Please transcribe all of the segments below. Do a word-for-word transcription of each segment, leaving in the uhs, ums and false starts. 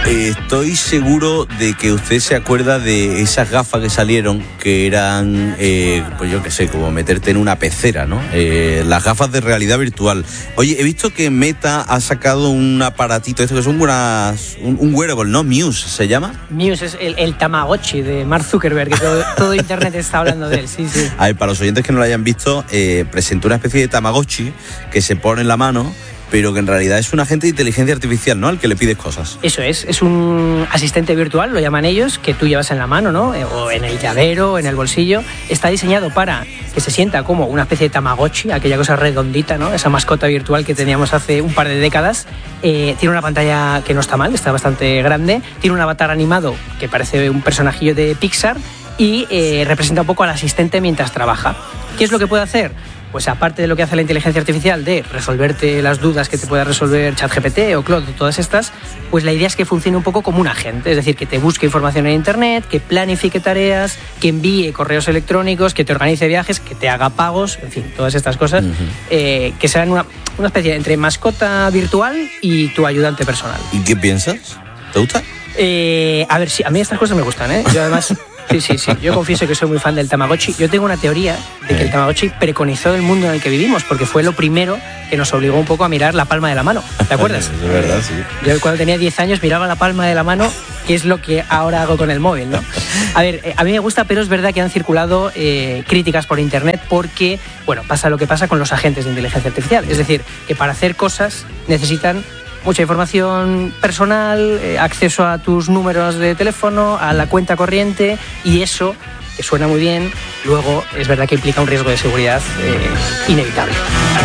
Eh, estoy seguro de que usted se acuerda de esas gafas que salieron, que eran, eh, pues yo qué sé, como meterte en una pecera, ¿no? Eh, las gafas de realidad virtual. Oye, he visto que Meta ha sacado un aparatito, esto que son unas, un, un wearable, ¿no? Muse, ¿se llama? Muse es el, el Tamagotchi de Mark Zuckerberg, que todo, todo Internet está hablando de él, sí, sí. A ver, para los oyentes que no lo hayan visto, eh, presentó una especie de Tamagotchi que se pone en la mano, pero que en realidad es un agente de inteligencia artificial, ¿no? Al que le pides cosas. Eso es, es un asistente virtual, lo llaman ellos, que tú llevas en la mano, ¿no? O en el llavero, en el bolsillo. Está diseñado para que se sienta como una especie de Tamagotchi, aquella cosa redondita, ¿no? Esa mascota virtual que teníamos hace un par de décadas. Eh, tiene una pantalla que no está mal, está bastante grande. Tiene un avatar animado que parece un personajillo de Pixar y eh, representa un poco al asistente mientras trabaja. ¿Qué es lo que puede hacer? Pues aparte de lo que hace la inteligencia artificial de resolverte las dudas que te pueda resolver ChatGPT o Claude, todas estas, pues la idea es que funcione un poco como un agente, es decir, que te busque información en Internet, que planifique tareas, que envíe correos electrónicos, que te organice viajes, que te haga pagos, en fin, todas estas cosas, uh-huh. eh, que sean una, una especie entre mascota virtual y tu ayudante personal. ¿Y qué piensas? ¿Te gusta? Eh, a ver, sí, a mí estas cosas me gustan, ¿eh? Yo además... Sí, sí, sí. Yo confieso que soy muy fan del Tamagotchi. Yo tengo una teoría de que el Tamagotchi preconizó el mundo en el que vivimos, porque fue lo primero que nos obligó un poco a mirar la palma de la mano. ¿Te acuerdas? Es verdad, sí. Yo cuando tenía diez años miraba la palma de la mano, que es lo que ahora hago con el móvil, ¿no? A ver, a mí me gusta, pero es verdad que han circulado eh, críticas por internet porque, bueno, pasa lo que pasa con los agentes de inteligencia artificial. Es decir, que para hacer cosas necesitan mucha información personal, eh, acceso a tus números de teléfono, a la cuenta corriente, y eso, que suena muy bien, luego es verdad que implica un riesgo de seguridad eh, inevitable.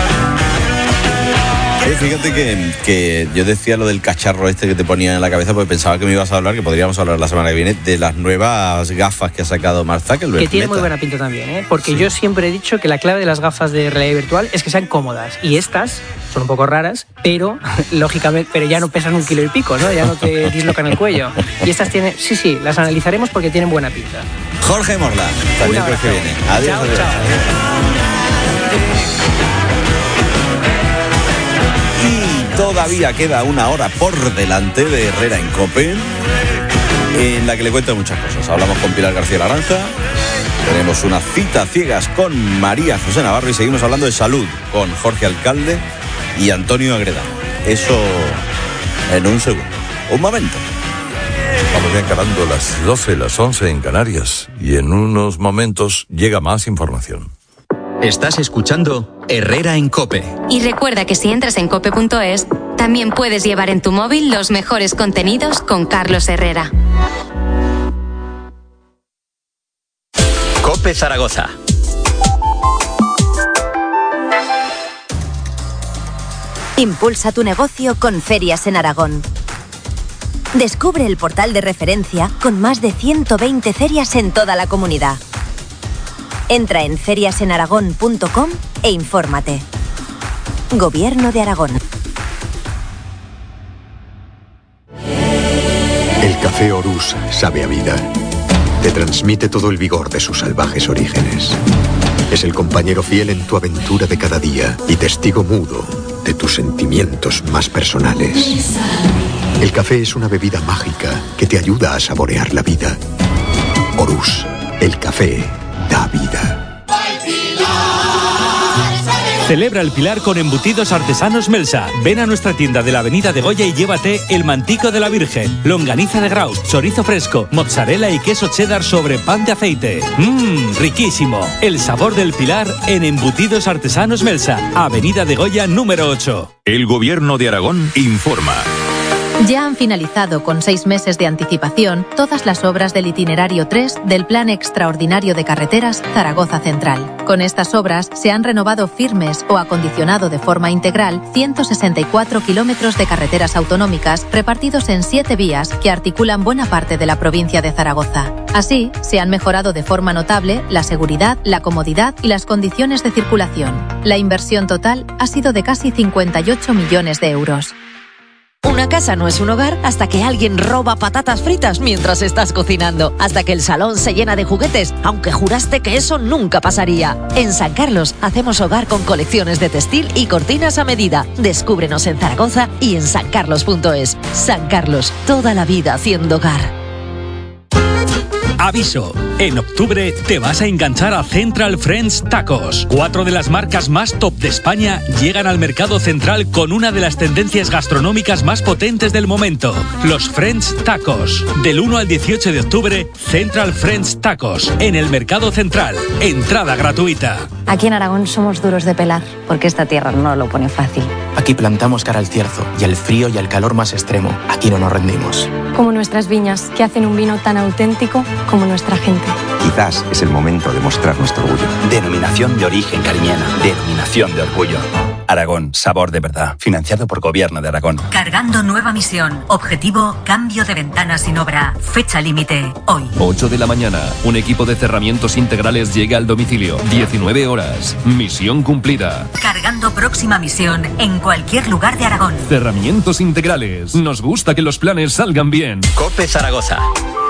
Eh, fíjate que, que yo decía lo del cacharro este que te ponía en la cabeza porque pensaba que me ibas a hablar, que podríamos hablar la semana que viene, de las nuevas gafas que ha sacado Mark Zuckerberg. Que tiene Meta. Muy buena pinta también, ¿eh? Porque Sí. yo siempre he dicho que la clave de las gafas de realidad virtual es que sean cómodas. Y estas son un poco raras, pero lógicamente, pero ya no pesan un kilo y pico, ¿no? Ya no te dislocan el cuello. Y estas tienen, sí, sí, las analizaremos porque tienen buena pinta. Jorge Morla, también el que viene. Adiós, Chao, adiós. chao. Y todavía queda una hora por delante de Herrera en COPE, en la que le cuento muchas cosas. Hablamos con Pilar García Laranja, tenemos una cita ciegas con María José Navarro y seguimos hablando de salud con Jorge Alcalde y Antonio Agreda. Eso en un segundo. Un momento. Vamos ya encarando las doce, las once en Canarias y en unos momentos llega más información. Estás escuchando Herrera en COPE. Y recuerda que si entras en cope punto es, también puedes llevar en tu móvil los mejores contenidos con Carlos Herrera. COPE Zaragoza. Impulsa tu negocio con Ferias en Aragón. Descubre el portal de referencia con más de ciento veinte ferias en toda la comunidad. Entra en ferias en aragón punto com e infórmate. Gobierno de Aragón. El café Orús sabe a vida. Te transmite todo el vigor de sus salvajes orígenes. Es el compañero fiel en tu aventura de cada día y testigo mudo de tus sentimientos más personales. El café es una bebida mágica que te ayuda a saborear la vida. Orús, el café da vida. Celebra el Pilar con embutidos artesanos Melsa. Ven a nuestra tienda de la Avenida de Goya y llévate el mantico de la Virgen, longaniza de Graus, chorizo fresco, mozzarella y queso cheddar sobre pan de aceite. Mmm, riquísimo. El sabor del Pilar en embutidos artesanos Melsa. Avenida de Goya número ocho. El Gobierno de Aragón informa. Ya han finalizado con seis meses de anticipación todas las obras del itinerario tres del Plan Extraordinario de Carreteras Zaragoza Central. Con estas obras se han renovado firmes o acondicionado de forma integral ciento sesenta y cuatro kilómetros de carreteras autonómicas repartidos en siete vías que articulan buena parte de la provincia de Zaragoza. Así, se han mejorado de forma notable la seguridad, la comodidad y las condiciones de circulación. La inversión total ha sido de casi cincuenta y ocho millones de euros. Una casa no es un hogar hasta que alguien roba patatas fritas mientras estás cocinando, hasta que el salón se llena de juguetes, aunque juraste que eso nunca pasaría. En San Carlos hacemos hogar con colecciones de textil y cortinas a medida. Descúbrenos en Zaragoza y en san carlos punto es. San Carlos, toda la vida haciendo hogar. Aviso, en octubre te vas a enganchar a Central Friends Tacos. Cuatro de las marcas más top de España llegan al mercado central con una de las tendencias gastronómicas más potentes del momento, los Friends Tacos. Del uno al dieciocho de octubre, Central Friends Tacos, en el mercado central. Entrada gratuita. Aquí en Aragón somos duros de pelar, porque esta tierra no lo pone fácil. Aquí plantamos cara al cierzo y al frío y al calor más extremo. Aquí no nos rendimos. Como nuestras viñas, que hacen un vino tan auténtico como nuestra gente. Quizás es el momento de mostrar nuestro orgullo. Denominación de origen cariñena. Denominación de orgullo. Aragón, sabor de verdad. Financiado por Gobierno de Aragón. Cargando nueva misión. Objetivo, cambio de ventanas sin obra. Fecha límite, hoy. ocho de la mañana. Un equipo de cerramientos integrales llega al domicilio. diecinueve horas. Misión cumplida. Cargando próxima misión en cualquier lugar de Aragón. Cerramientos integrales. Nos gusta que los planes salgan bien. COPE Zaragoza.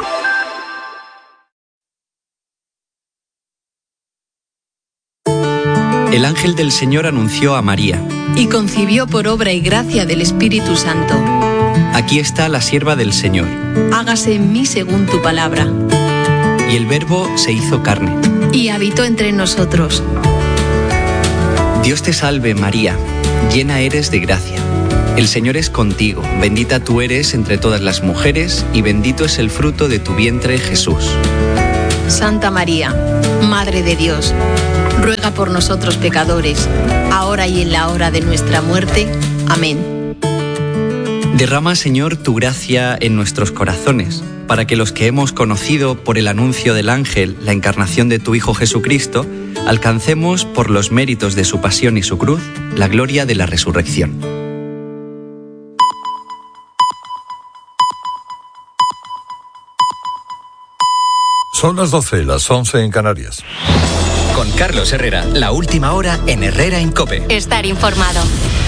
El ángel del Señor anunció a María. Y concibió por obra y gracia del Espíritu Santo. Aquí está la sierva del Señor. Hágase en mí según tu palabra. Y el Verbo se hizo carne. Y habitó entre nosotros. Dios te salve, María, llena eres de gracia. El Señor es contigo, bendita tú eres entre todas las mujeres, y bendito es el fruto de tu vientre, Jesús. Santa María, Madre de Dios, ruega por nosotros pecadores, ahora y en la hora de nuestra muerte. Amén. Derrama, Señor, tu gracia en nuestros corazones, para que los que hemos conocido por el anuncio del ángel la encarnación de tu Hijo Jesucristo, alcancemos, por los méritos de su pasión y su cruz, la gloria de la resurrección. Son las doce, las once en Canarias. Con Carlos Herrera, la última hora en Herrera en COPE. Estar informado.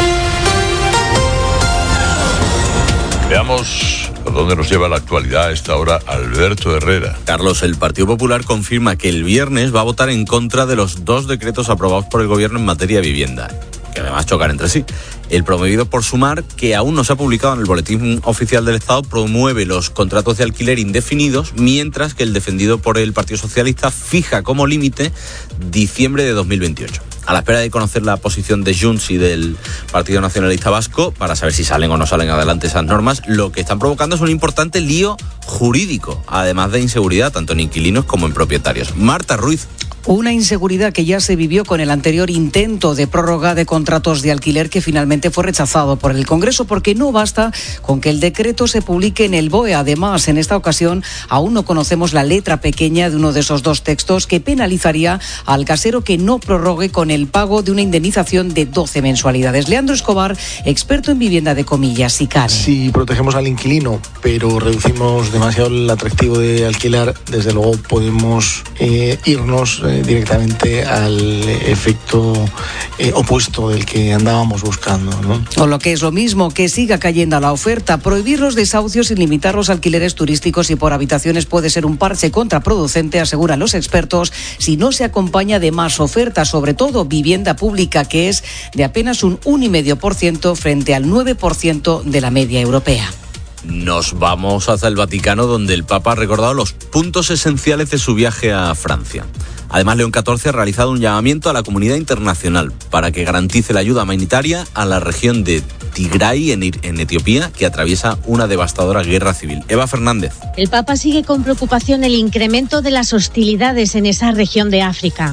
Veamos a dónde nos lleva la actualidad a esta hora Alberto Herrera. Carlos, el Partido Popular confirma que el viernes va a votar en contra de los dos decretos aprobados por el Gobierno en materia de vivienda, que además chocan entre sí. El promovido por Sumar, que aún no se ha publicado en el Boletín Oficial del Estado, promueve los contratos de alquiler indefinidos, mientras que el defendido por el Partido Socialista fija como límite diciembre de dos mil veintiocho. A la espera de conocer la posición de Junts y del Partido Nacionalista Vasco, para saber si salen o no salen adelante esas normas, lo que están provocando es un importante lío jurídico, además de inseguridad tanto en inquilinos como en propietarios. Marta Ruiz. Una inseguridad que ya se vivió con el anterior intento de prórroga de contratos de alquiler, que finalmente fue rechazado por el Congreso, porque no basta con que el decreto se publique en el B O E. Además, en esta ocasión aún no conocemos la letra pequeña de uno de esos dos textos que penalizaría al casero que no prorrogue con el pago de una indemnización de doce mensualidades. Leandro Escobar, experto en vivienda de comillas, SICANE. Si protegemos al inquilino, pero reducimos demasiado el atractivo de alquilar, desde luego podemos eh, irnos eh, directamente al efecto eh, opuesto del que andábamos buscando, ¿no? O lo que es lo mismo, que siga cayendo a la oferta. Prohibir los desahucios y limitar los alquileres turísticos y por habitaciones puede ser un parche contraproducente, aseguran los expertos, si no se acompaña de más oferta, sobre todo vivienda pública, que es de apenas un uno coma cinco por ciento frente al nueve por ciento de la media europea. Nos vamos hasta el Vaticano, donde el Papa ha recordado los puntos esenciales de su viaje a Francia. Además, León catorce ha realizado un llamamiento a la comunidad internacional para que garantice la ayuda humanitaria a la región de Tigray, en, en Etiopía, que atraviesa una devastadora guerra civil. Eva Fernández. El Papa sigue con preocupación el incremento de las hostilidades en esa región de África.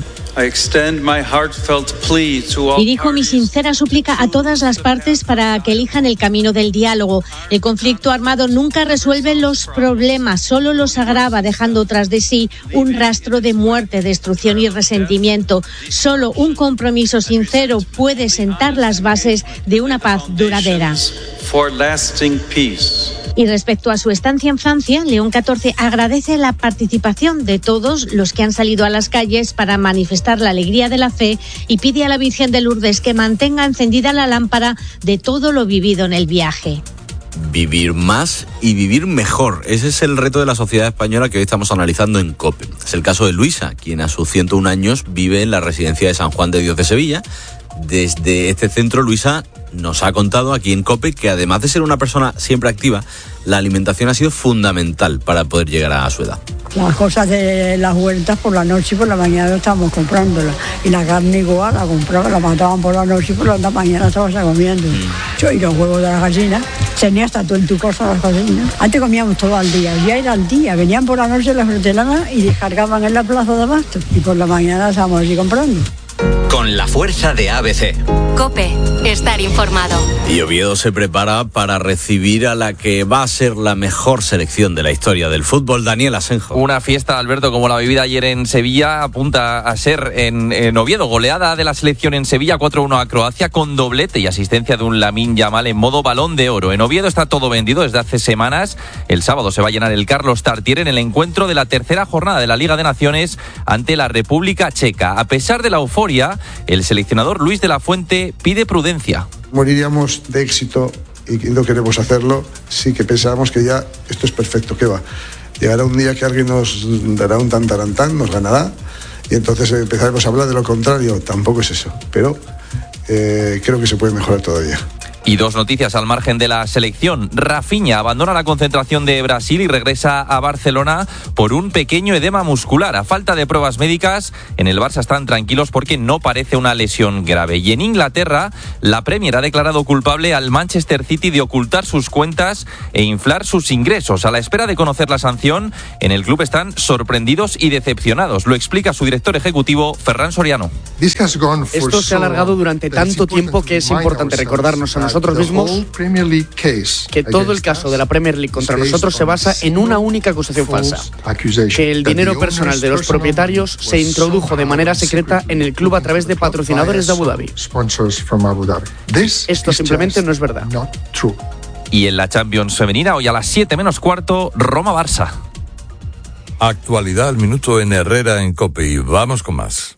Y dijo mi sincera súplica a todas las partes para que elijan el camino del diálogo. El conflicto armado nunca resuelve los problemas, solo los agrava, dejando tras de sí un rastro de muerte, destrucción y resentimiento. Solo un compromiso sincero puede sentar las bases de una paz duradera. Y respecto a su estancia en Francia, León catorce agradece la participación de todos los que han salido a las calles para manifestar la alegría de la fe y pide a la Virgen de Lourdes que mantenga encendida la lámpara de todo lo vivido en el viaje. vivir más y vivir mejor. Ese es el reto de la sociedad española que hoy estamos analizando en COPE. Es el caso de Luisa, quien a sus ciento un años vive en la residencia de San Juan de Dios de Sevilla. Desde este centro, Luisa nos ha contado aquí en COPE que además de ser una persona siempre activa, la alimentación ha sido fundamental para poder llegar a su edad. Las cosas de las huertas por la noche y por la mañana estábamos comprándolas. Y la carne igual, la compraban, la mataban por la noche y por la mañana estabas comiendo. Mm. Y los huevos de las gallinas, tenías hasta tú en tu casa las gallinas. Antes comíamos todo al día, ya era al día. Venían por la noche las hortelanas y descargaban en la plaza de abasto. Y por la mañana estábamos allí comprando. Con la fuerza de A B C. COPE, estar informado. Y Oviedo se prepara para recibir a la que va a ser la mejor selección de la historia del fútbol, Daniel Asenjo. Una fiesta, Alberto, como la vivida ayer en Sevilla, apunta a ser en, en Oviedo. Goleada de la selección en Sevilla, cuatro uno a Croacia, con doblete y asistencia de un Lamine Yamal en modo Balón de Oro. En Oviedo está todo vendido desde hace semanas. El sábado se va a llenar el Carlos Tartiere en el encuentro de la tercera jornada de la Liga de Naciones ante la República Checa. A pesar de la euforia, el seleccionador Luis de la Fuente pide prudencia. Moriríamos de éxito y no queremos hacerlo, sí que pensábamos que ya esto es perfecto, ¿qué va? Llegará un día que alguien nos dará un tantarantán, nos ganará y entonces empezaremos a hablar de lo contrario. Tampoco es eso, pero eh, creo que se puede mejorar todavía. Y dos noticias al margen de la selección. Rafinha abandona la concentración de Brasil y regresa a Barcelona por un pequeño edema muscular. A falta de pruebas médicas, en el Barça están tranquilos porque no parece una lesión grave. Y en Inglaterra, la Premier ha declarado culpable al Manchester City de ocultar sus cuentas e inflar sus ingresos. A la espera de conocer la sanción, en el club están sorprendidos y decepcionados. Lo explica su director ejecutivo, Ferran Soriano. Esto se ha alargado durante tanto tiempo que es importante recordarnos a nosotros mismos que todo el caso de la Premier League contra nosotros se basa en una única acusación falsa, que el dinero personal de los propietarios se introdujo de manera secreta en el club a través de patrocinadores de Abu Dhabi. Esto simplemente no es verdad. Y en la Champions femenina, hoy a las siete menos cuarto, Roma-Barça. Actualidad al minuto en Herrera en COPE y vamos con más.